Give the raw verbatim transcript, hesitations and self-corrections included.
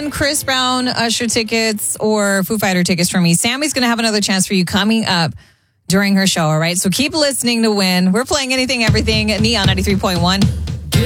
win Chris Brown, Usher tickets, or Foo Fighter tickets from me, Sammy's going to have another chance for you coming up during her show, all right? So keep listening to win. We're playing Anything, Everything, Neon ninety-three point one.